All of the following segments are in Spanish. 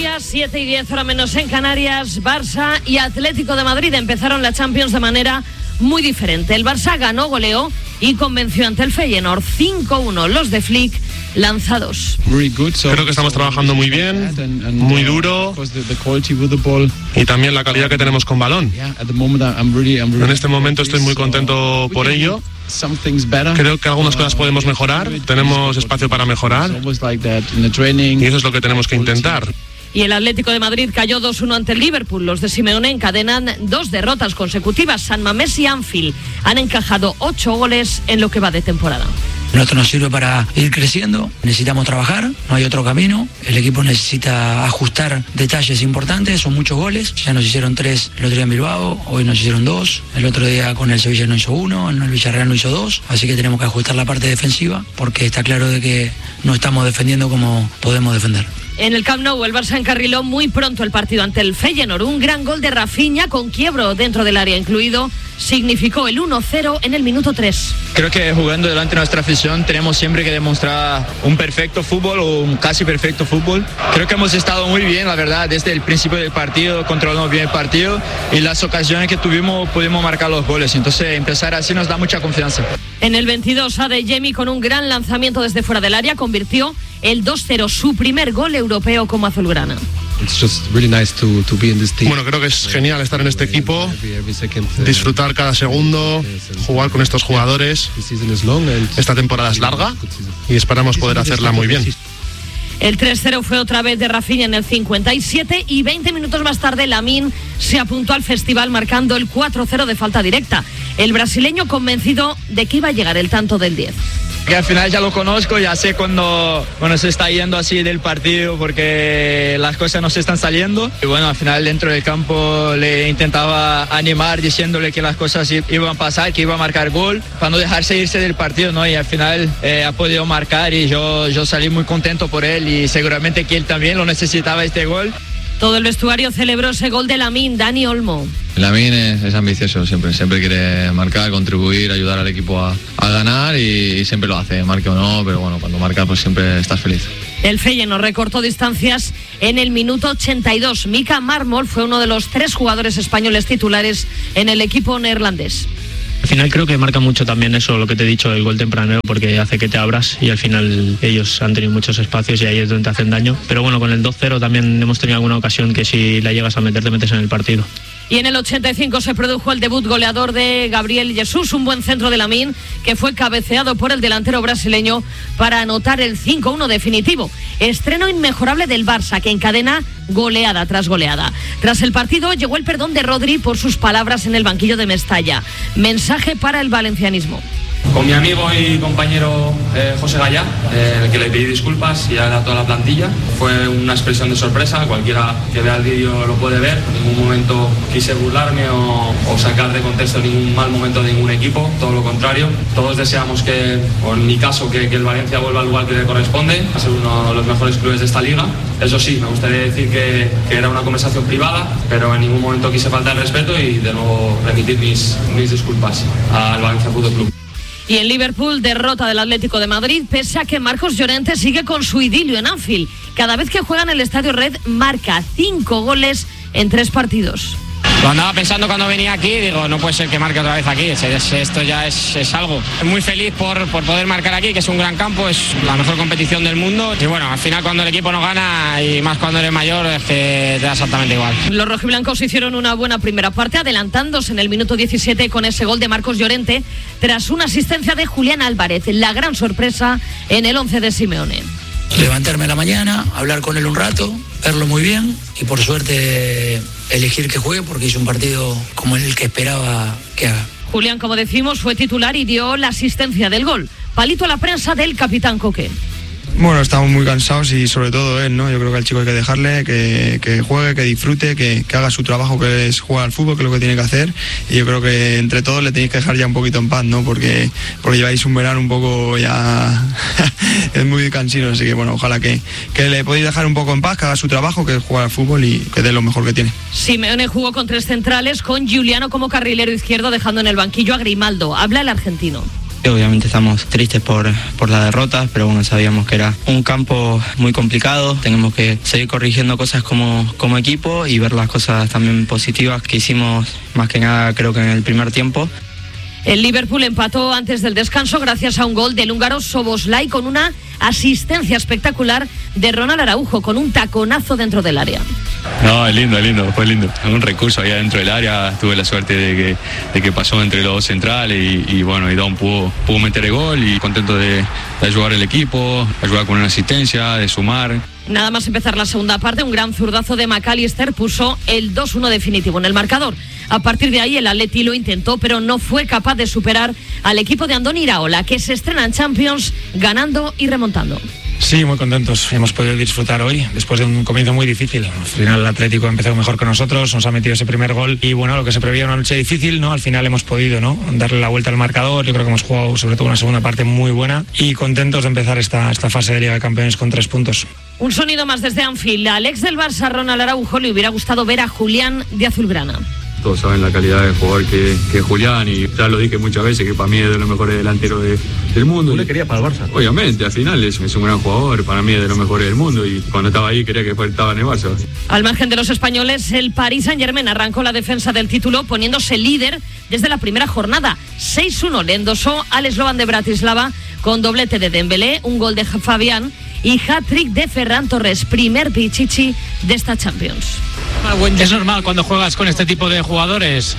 7:10, hora menos en Canarias. Barça y Atlético de Madrid empezaron la Champions de manera muy diferente. El Barça ganó, goleó y convenció ante el Feyenoord 5-1. Los de Flick lanzados. Creo que estamos trabajando muy bien, muy duro, y también la calidad que tenemos con balón. En este momento estoy muy contento por ello. Creo que algunas cosas podemos mejorar, tenemos espacio para mejorar, y eso es lo que tenemos que intentar. Y el Atlético de Madrid cayó 2-1 ante el Liverpool. Los de Simeone encadenan 2 derrotas consecutivas. San Mamés y Anfield han encajado 8 goles en lo que va de temporada. Esto nos sirve para ir creciendo, necesitamos trabajar, no hay otro camino, el equipo necesita ajustar detalles importantes, son muchos goles, ya nos hicieron 3 el otro día en Bilbao, hoy nos hicieron 2, el otro día con el Sevilla no hizo 1, en el Villarreal no hizo 2, así que tenemos que ajustar la parte defensiva porque está claro de que no estamos defendiendo como podemos defender. En el Camp Nou, el Barça encarriló muy pronto el partido ante el Feyenoord. Un gran gol de Rafinha con quiebro dentro del área incluido significó el 1-0 en el minuto 3. Creo que jugando delante de nuestra afición tenemos siempre que demostrar un perfecto fútbol o un casi perfecto fútbol. Creo que hemos estado muy bien, la verdad, desde el principio del partido, controlamos bien el partido y las ocasiones que tuvimos pudimos marcar los goles. Entonces empezar así nos da mucha confianza. En el 22, Adeyemi con un gran lanzamiento desde fuera del área convirtió el 2-0, su primer gol europeo como azulgrana. Bueno, creo que es genial estar en este equipo, disfrutar cada segundo, jugar con estos jugadores. Esta temporada es larga y esperamos poder hacerla muy bien. El 3-0 fue otra vez de Rafinha en el 57 y 20 minutos más tarde Lamine se apuntó al festival marcando el 4-0 de falta directa. El brasileño convencido de que iba a llegar el tanto del 10. Que al final ya lo conozco, ya sé cuando se está yendo así del partido porque las cosas no se están saliendo. Y bueno, al final dentro del campo le intentaba animar diciéndole que las cosas iban a pasar, que iba a marcar gol, para no dejarse irse del partido, ¿no? Y al final ha podido marcar y yo salí muy contento por él y seguramente que él también lo necesitaba este gol. Todo el vestuario celebró ese gol de Lamine. Dani Olmo. Lamine es ambicioso, siempre quiere marcar, contribuir, ayudar al equipo a ganar y siempre lo hace, marque o no, pero bueno, cuando marca pues siempre estás feliz. El Feyenoord recortó distancias en el minuto 82. Mika Marmol fue uno de los 3 jugadores españoles titulares en el equipo neerlandés. Al final creo que marca mucho también eso, lo que te he dicho, el gol tempranero, porque hace que te abras y al final ellos han tenido muchos espacios y ahí es donde te hacen daño. Pero bueno, con el 2-0 también hemos tenido alguna ocasión que si la llegas a meter, te metes en el partido. Y en el 85 se produjo el debut goleador de Gabriel Jesús, un buen centro de Lamine que fue cabeceado por el delantero brasileño para anotar el 5-1 definitivo. Estreno inmejorable del Barça que encadena goleada tras goleada. Tras el partido llegó el perdón de Rodri por sus palabras en el banquillo de Mestalla. Mensaje para el valencianismo. Con mi amigo y compañero José Gallá, el que le pedí disculpas y a toda la plantilla. Fue una expresión de sorpresa, cualquiera que vea el vídeo lo puede ver. En ningún momento quise burlarme o sacar de contexto ningún mal momento de ningún equipo, todo lo contrario. Todos deseamos que, o en mi caso, que el Valencia vuelva al lugar que le corresponde, a ser uno de los mejores clubes de esta liga. Eso sí, me gustaría decir que era una conversación privada, pero en ningún momento quise faltar el respeto y de nuevo remitir mis disculpas al Valencia Fútbol Club. Y en Liverpool, derrota del Atlético de Madrid, pese a que Marcos Llorente sigue con su idilio en Anfield. Cada vez que juega en el Estadio Red, marca 5 goles en 3 partidos. Lo andaba pensando cuando venía aquí, digo, no puede ser que marque otra vez aquí, esto ya es algo. Muy feliz por poder marcar aquí, que es un gran campo, es la mejor competición del mundo. Y bueno, al final cuando el equipo no gana, y más cuando eres mayor, es que te da exactamente igual. Los rojiblancos hicieron una buena primera parte, adelantándose en el minuto 17 con ese gol de Marcos Llorente, tras una asistencia de Julián Álvarez, la gran sorpresa en el 11 de Simeone. Levantarme a la mañana, hablar con él un rato, verlo muy bien y por suerte elegir que juegue porque hizo un partido como el que esperaba que haga. Julián, como decimos, fue titular y dio la asistencia del gol. Palito a la prensa del capitán Coque. Bueno, estamos muy cansados y sobre todo él, ¿no? Yo creo que al chico hay que dejarle, que juegue, que disfrute, que haga su trabajo, que es jugar al fútbol, que es lo que tiene que hacer. Y yo creo que entre todos le tenéis que dejar ya un poquito en paz, ¿no? Porque lleváis un verano un poco ya es muy cansino, así que bueno, ojalá que le podéis dejar un poco en paz, que haga su trabajo, que es jugar al fútbol y que dé lo mejor que tiene. Simeone jugó con 3 centrales, con Giuliano como carrilero izquierdo, dejando en el banquillo a Grimaldo. Habla el argentino. Obviamente estamos tristes por la derrota, pero bueno, sabíamos que era un campo muy complicado. Tenemos que seguir corrigiendo cosas como equipo y ver las cosas también positivas que hicimos, más que nada creo que en el primer tiempo. El Liverpool empató antes del descanso gracias a un gol del húngaro Szoboszlai con una asistencia espectacular de Ronald Araujo con un taconazo dentro del área. No, es lindo, fue lindo. Un recurso ahí dentro del área, tuve la suerte de que pasó entre los dos centrales y bueno, y Don pudo meter el gol y contento de ayudar al equipo, ayudar con una asistencia, de sumar. Nada más empezar la segunda parte, un gran zurdazo de McAllister puso el 2-1 definitivo en el marcador. A partir de ahí el Atleti lo intentó, pero no fue capaz de superar al equipo de Andoni Iraola, que se estrena en Champions ganando y remontando. Sí, muy contentos. Hemos podido disfrutar hoy después de un comienzo muy difícil. Al final el Atlético ha empezado mejor que nosotros, nos ha metido ese primer gol y bueno, lo que se preveía una noche difícil, ¿no? Al final hemos podido, ¿no?, darle la vuelta al marcador. Yo creo que hemos jugado sobre todo una segunda parte muy buena y contentos de empezar esta fase de Liga de Campeones con 3 puntos. Un sonido más desde Anfield. Al ex del Barça, Ronald Araujo, le hubiera gustado ver a Julián de azulgrana. Todos saben la calidad de jugador que es Julián y ya lo dije muchas veces que para mí es de los mejores delanteros del mundo. ¿Tú le querías para el Barça? Obviamente, al final es un gran jugador, para mí es de los mejores del mundo y cuando estaba ahí quería que estaba en el Barça. Al margen de los españoles, el Paris Saint-Germain arrancó la defensa del título poniéndose líder desde la primera jornada. 6-1 le endosó al eslovan de Bratislava con doblete de Dembélé, un gol de Fabián y hat-trick de Ferran Torres, primer Pichichi de esta Champions. Es normal cuando juegas con este tipo de jugadores.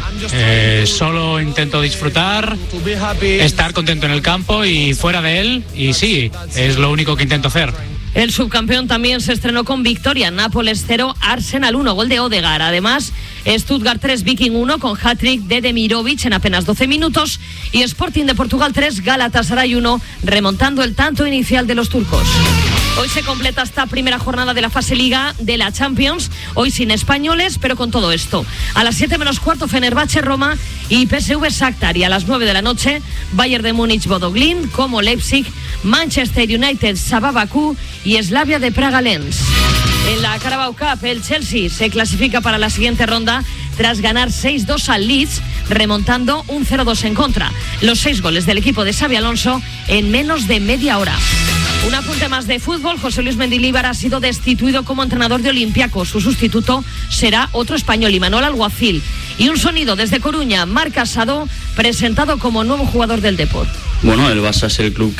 Solo intento disfrutar, estar contento en el campo y fuera de él, y sí, es lo único que intento hacer. El subcampeón también se estrenó con victoria. Nápoles 0, Arsenal 1, gol de Odegaard. Además, Stuttgart 3, Viking 1 con hat-trick de Demirovic en apenas 12 minutos. Y Sporting de Portugal 3, Galatasaray 1, remontando el tanto inicial de los turcos. Hoy se completa esta primera jornada de la fase Liga de la Champions, hoy sin españoles, pero con todo esto. A las 7 menos cuarto, Fenerbahce, Roma y PSV Shakhtar. Y a las 9 de la noche, Bayern de Múnich, Bodoglin, como Leipzig, Manchester United, Sabah Bakú y Slavia de Praga Lens. En la Carabao Cup, el Chelsea se clasifica para la siguiente ronda tras ganar 6-2 al Leeds, remontando un 0-2 en contra. Los 6 goles del equipo de Xabi Alonso en menos de media hora. Un apunte más de fútbol. José Luis Mendilibar ha sido destituido como entrenador de Olympiacos. Su sustituto será otro español, Imanol Alguacil. Y un sonido desde Coruña, Marc Casado, presentado como nuevo jugador del Depor. Bueno, el Barça es el club